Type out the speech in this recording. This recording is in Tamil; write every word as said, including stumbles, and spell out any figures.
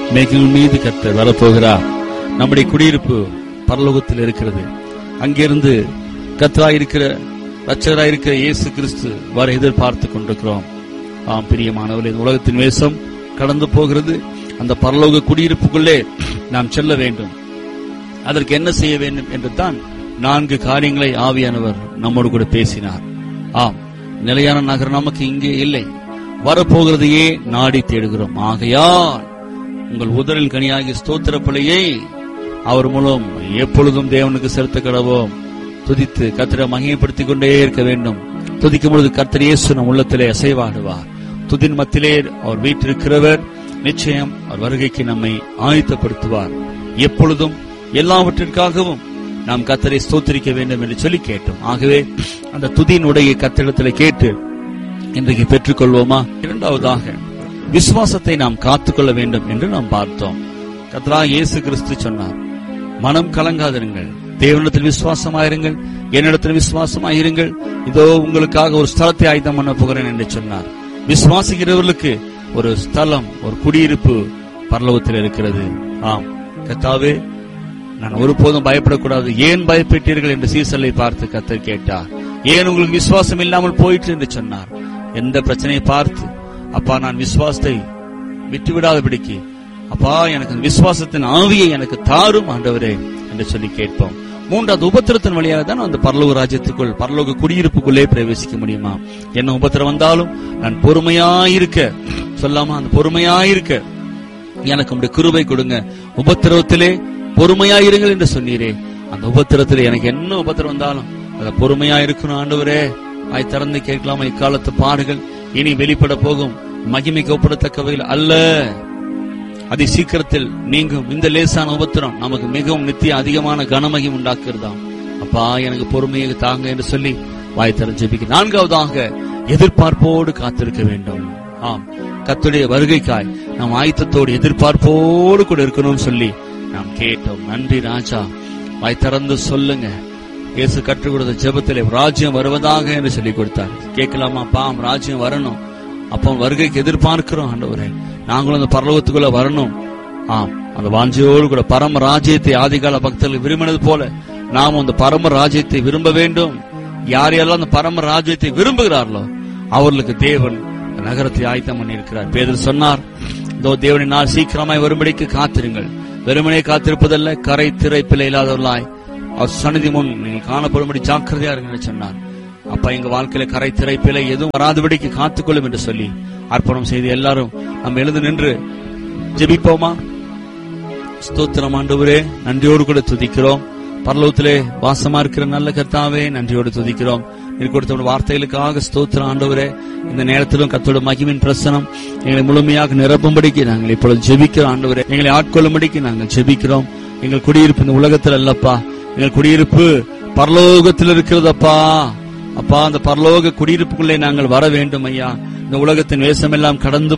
மேகங்கள் மீது கர்த்தர் வரப்போகிறார். நம்முடைய குடியிருப்பு பரலோகத்தில் இருக்கிறது. அங்கிருந்து கர்த்தராயிருக்கிற இரட்சகராயிருக்கிற இயேசு கிறிஸ்து வர எதிர்பார்த்து கொண்டிருக்கிறோம். ஆம் பிரியமானவர்களே, இந்த உலகத்தின் வேஷம் கடந்து போகிறது. அந்த பரலோக குடியிருப்புக்குள்ளே நாம் செல்ல வேண்டும். அதற்கு என்ன செய்ய வேண்டும் என்று தான் நான்கு காரியங்களை ஆவியானவர் நம்மோடு கூட பேசினார். ஆம், நிலையான நகரம் நமக்கு இங்கே இல்லை, வரப்போகிறதையே நாடி தேடுகிறோம். ஆகையால் உங்கள் உதரில் கனியாகிய ஸ்தோத்திர பலியை அவர் மூலம் எப்பொழுதும் தேவனுக்கு செலுத்த கடவோம். துதித்து கர்த்தரை மகிமைப்படுத்திக் கொண்டே இருக்க வேண்டும். துதிக்கும் பொழுது கர்த்தர் இயேசு நம் உள்ளத்திலே அசைவாடுவார். துதின் மத்திலே அவர் வீற்றிருக்கிறவர். நிச்சயம் அவர் வருகைக்கு நம்மை ஆயத்தப்படுத்துவார். எப்பொழுதும் எல்லாவற்றிற்காகவும் நாம் கர்த்தரை ஸ்தோத்திரிக்க வேண்டும் என்று சொல்லி கேட்டோம். ஆகவே அந்த துதியினுடைய கர்த்தரிடத்தில் கேட்டு இன்றைக்கு பெற்றுக் கொள்வோமா? இரண்டாவதாக விசுவாசத்தை நாம் காத்துக்கொள்ள வேண்டும் என்று நாம் பார்த்தோம். கர்த்தராகிய இயேசு கிறிஸ்து சொன்னார், மனம் கலங்காதிருங்கள், தேவனிடத்தில் விசுவாசமாயிருங்கள், என்னிடத்தில் விசுவாசமாயிருங்கள், இதோ உங்களுக்காக ஒரு ஸ்தலத்தை ஆயத்தம் பண்ண போகிறேன் என்று சொன்னார். விசுவாசிக்கிறவர்களுக்கு ஒரு ஸ்தலம், ஒரு குடியிருப்பு பரலோகத்தில் இருக்கிறது. ஆம் கர்த்தாவே, நான் ஒருபோதும் பயப்படக்கூடாது, ஏன் பயப்பட்டீர்கள் என்று சீசலை பார்த்து கர்த்தர் கேட்டார். ஏன் உங்களுக்கு விசுவாசம் இல்லாமல் போயிற்று என்று சொன்னார். எந்த பிரச்சனையை பார்த்து, அப்பா நான் விசுவாசத்தை விட்டுவிடாதபடிக்கு அப்பா எனக்கு விசுவாசத்தின் ஆவியை எனக்கு தாரும் ஆண்டவரே என்று சொல்லி கேட்போம். மூன்றாவது உபத்திரத்தின் வழியாக தான் அந்த பரலோக ராஜ்யத்துக்குள், பரலோக குடியிருப்புக்குள்ளே பிரவேசிக்க முடியுமா? என்ன உபத்திரம் வந்தாலும் நான் பொறுமையாயிருக்க சொல்லாமா? அந்த பொறுமையாயிருக்க எனக்கு உங்களுடைய கிருபை கொடுங்க. உபத்திரவத்திலே பொறுமையாயிருங்கள் என்று சொன்னீரே, அந்த உபத்திரத்திலே எனக்கு என்ன உபத்திரம் வந்தாலும் அதை பொறுமையாயிருக்கணும் ஆண்டவரே. ஆய் திறந்து கேட்கலாமா? இக்காலத்து பாடுகள் இனி வெளிப்பட போகும் மகிமைக்கு ஒப்பிடத்தக்கவையில் அல்ல, அதி சீக்கிரத்தில் நீங்கும். இந்த லேசான உபத்திரம் நமக்கு மிகவும் நித்திய அதிகமான கனமகிம் உண்டாக்குறதாம். அப்பா எனக்கு பொறுமையை தாங்க என்று சொல்லி வாய் திறந்து ஜெபிக்க. நான்காவதாக எதிர்பார்ப்போடு காத்திருக்க வேண்டும். ஆம், கர்த்தருடைய வருகைக்காய் நாம் ஆயத்தத்தோடு எதிர்பார்ப்போடு கூட இருக்கணும்னு சொல்லி நாம் கேட்டோம். நன்றி ராஜா. வாய் திறந்து சொல்லுங்க. இயேசு கற்றுக் கொடுத்த ஜெபத்திலே ராஜ்யம் வருவதாக என்று சொல்லி கொடுத்தார். கேட்கலாமா? பாம் ராஜ்யம் வரணும், அப்போ வருகைக்கு எதிர்பார்க்கிறோம் ஆண்டவரே, நாங்களும் அந்த பரலோகத்துக்குள்ள வரணும். ஆம், அந்த வாஞ்சையோடு கூட பரம ராஜ்யத்தை ஆதிகால பக்தர்கள் விரும்பினது போல நாம் அந்த பரம ராஜ்யத்தை விரும்ப வேண்டும். யாரையெல்லாம் அந்த பரம ராஜ்யத்தை விரும்புகிறார்களோ அவர்களுக்கு தேவன் நகரத்தை ஆயத்தம் பண்ணி இருக்கிறார். பேதுரு சொன்னார், இதோ தேவனின் நாள் சீக்கிரமாய் வரும்படிக்கு காத்திருங்கள். வெறுமனே காத்திருப்பதல்ல, கரை திரை பிழை இல்லாதவர்களாய் அவர் சந்நிதி முன் நீங்கள் காணப்படும்படி ஜாக்கிரதையா இருங்க சொன்னார். அப்பா எங்க வாழ்க்கையில கரை திரை பிழை எதுவும் வராதபடிக்கு காத்துக்கொள்ளும் என்று சொல்லி அர்ப்பணம் செய்து எல்லாரும் நம்ம எழுந்து நின்று ஜெபிப்போமா? ஸ்தோத்திரம் ஆண்டவரே, நன்றியோடு கூட துதிக்கிறோம். பரலோகத்திலே வாசமா இருக்கிற நல்ல கர்த்தாவே, நன்றியோடு துதிக்கிறோம். நீர் கொடுத்த வார்த்தைகளுக்காக ஸ்தோத்திரம் ஆண்டவரே. இந்த நேரத்திலும் கர்த்தருடைய மகிமையின் பிரசனம் எங்களை முழுமையாக நிரப்பும்படிக்கு நாங்கள் இப்பொழுது ஜெபிக்கிறோம் ஆண்டவரே. எங்களை ஆட்கொள்ளும்படிக்கு நாங்கள் ஜெபிக்கிறோம். எங்கள் குடியிருப்பு இந்த உலகத்தில் அல்லப்பா, எங்கள் குடியிருப்பு பரலோகத்தில் இருக்கிறதப்பா. அப்பா அந்த பரலோக குடியிருப்புக்குள்ளே நாங்கள் வர வேண்டும் ஐயா. இந்த உலகத்தின் வேஷமெல்லாம் கடந்து